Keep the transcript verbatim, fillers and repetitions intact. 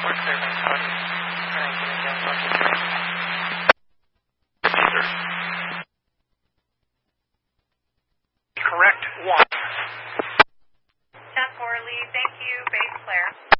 We're clear on Scotty. Alright, give me down bucket. Correct one. ten four lead, thank you, base clear.